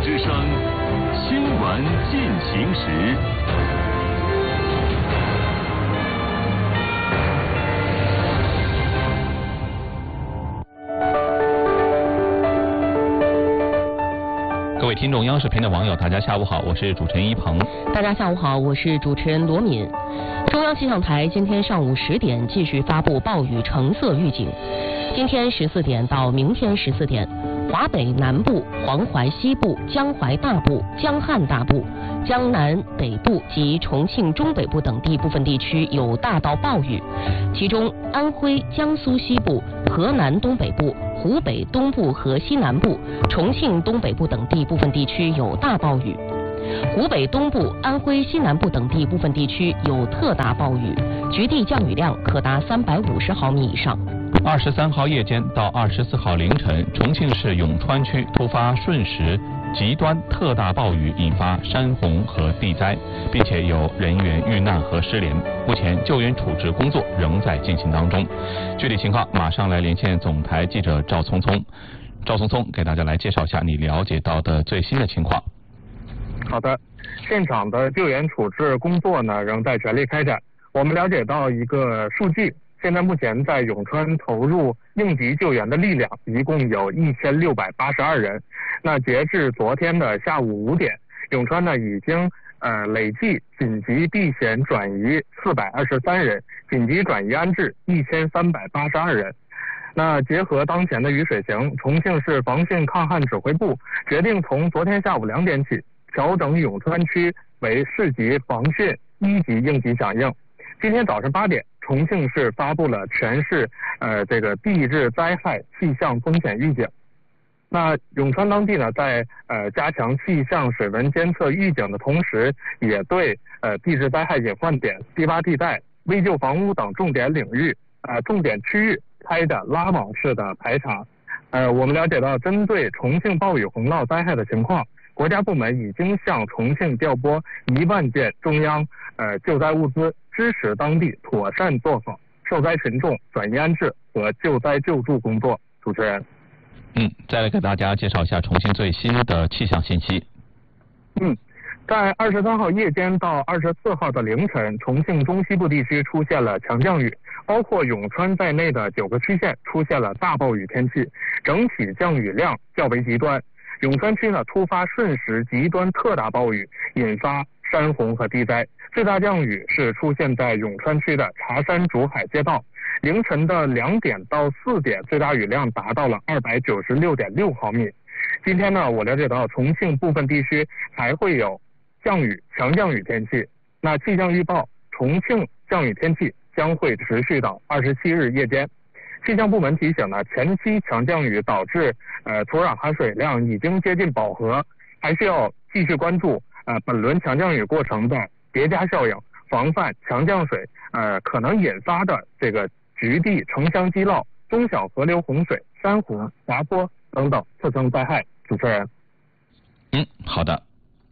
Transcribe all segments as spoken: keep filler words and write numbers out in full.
之声，新闻进行时。 各位听众，央视频的网友，大家下午好，我是主持人一鹏。 大家下午好，我是主持人罗敏。中央气象台今天上午十点继续发布暴雨橙色预警。今天十四点到明天十四点，华北南部、黄淮西部、江淮大部、江汉大部、江南北部及重庆中北部等地部分地区有大到暴雨，其中安徽、江苏西部、河南东北部、湖北东部和西南部、重庆东北部等地部分地区有大暴雨，湖北东部、安徽西南部等地部分地区有特大暴雨，局地降雨量可达三百五十毫米以上。 二十三号夜间到二十四号凌晨，重庆市永川区突发瞬时极端特大暴雨，引发山洪和地灾，并且有人员遇难和失联。目前救援处置工作仍在进行当中。具体情况马上来连线总台记者赵聪聪。赵聪聪给大家来介绍一下你了解到的最新的情况。 好的，现场的救援处置工作呢仍在全力开展。我们了解到一个数据，现在目前在永川投入应急救援的力量一共有一千六百八十二人。那截至昨天的下午五点，永川呢已经呃累计紧急避险转移四百二十三人，紧急转移安置一千三百八十二人。那结合当前的雨水情，重庆市防汛抗旱指挥部决定从昨天下午两点起调整永川区为市级防汛一级应急响应。今天早上八点，重庆市发布了全市呃这个地质灾害气象风险预警。那永川当地呢，在呃加强气象水文监测预警的同时，也对呃地质灾害隐患点、低洼地带、危旧房屋等重点领域、呃重点区域开展拉网式的排查。呃，我们了解到，针对重庆暴雨洪涝灾害的情况，国家部门已经向重庆调拨一万件中央呃救灾物资，支持当地妥善做好受灾群众转移安置和救灾救助工作。主持人， 嗯，再来给大家介绍一下重庆最新的气象信息。 嗯，在二十三号夜间到二十四号的凌晨，重庆中西部地区出现了强降雨，包括永川在内的九个区县出现了大暴雨天气，整体降雨量较为极端。永川区呢突发瞬时极端特大暴雨，引发山洪和地灾。最大降雨是出现在永川区的茶山竹海街道，凌晨的两点到四点，最大雨量达到了二百九十六点六毫米。今天呢，我了解到重庆部分地区还会有降雨、强降雨天气。那气象预报，重庆降雨天气将会持续到二十七日夜间。气象部门提醒呢，前期强降雨导致呃土壤含水量已经接近饱和，还需要继续关注呃本轮强降雨过程的叠加效应，防范强降水呃可能引发的这个局地城乡积涝、中小河流洪水、山洪、滑坡等等次生灾害。主持人， 嗯，好的。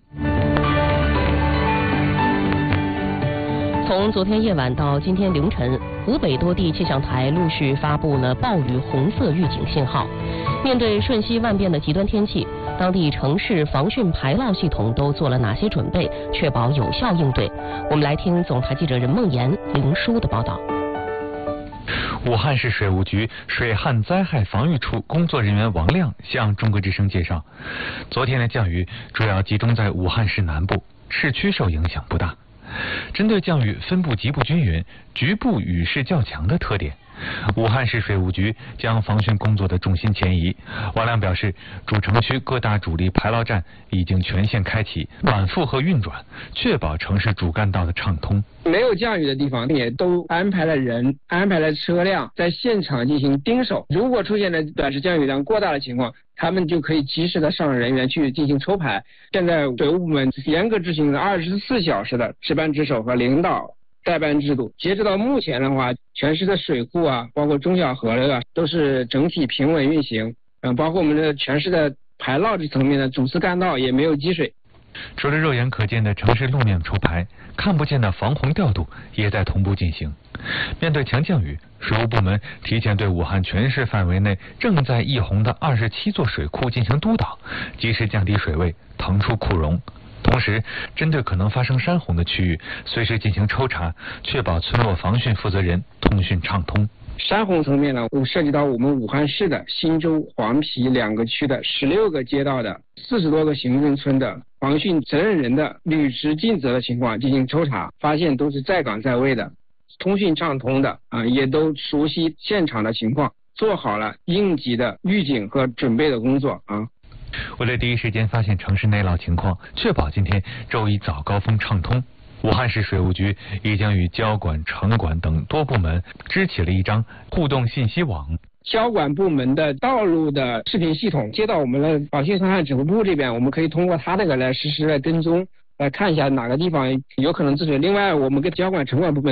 从昨天夜晚到今天凌晨，湖北多地气象台陆续发布了暴雨红色预警信号。面对瞬息万变的极端天气，当地城市防汛排涝系统都做了哪些准备，确保有效应对？我们来听总台记者任梦妍、林舒的报道。 武汉市水务局水旱灾害防御处工作人员王亮向中国之声介绍，昨天的降雨主要集中在武汉市南部，市区受影响不大。针对降雨分布极不均匀、局部雨势较强的特点，武汉市水务局将防汛工作的重心前移。王亮表示，主城区各大主力排涝站已经全线开启，满负荷运转，确保城市主干道的畅通。 没有降雨的地方也都安排了人、安排了车辆在现场进行盯守。如果出现了短时降雨量过大的情况，他们就可以及时的上人员去进行抽排。现在水务部门严格执行了二十四小时的值班值守和领导代班制度。截止到目前的话，全市的水库啊，包括中小河流啊，都是整体平稳运行。嗯，包括我们的全市的排涝这层面的主次干道也没有积水。 除了肉眼可见的城市路面抽排，看不见的防洪调度也在同步进行。面对强降雨，水务部门提前对武汉全市范围内正在溢洪的二十七座水库进行督导，及时降低水位，腾出库容。同时，针对可能发生山洪的区域，随时进行抽查，确保村落防汛负责人通讯畅通。 山洪层面呢，涉及到我们武汉市的新洲、黄陂两个区的十六个街道的四十多个行政村的防汛责任人的履职尽责的情况进行抽查，发现都是在岗在位的，通讯畅通的啊，也都熟悉现场的情况，做好了应急的预警和准备的工作啊。 为了第一时间发现城市内涝情况，确保今天周一早高峰畅通，武汉市水务局已经与交管、城管等多部门支起了一张互动信息网。 交管部门的道路的视频系统接到我们的保汛抗旱指挥部这边，我们可以通过它那个来实时来跟踪，来看一下哪个地方有可能治水。另外，我们跟交管、城管部门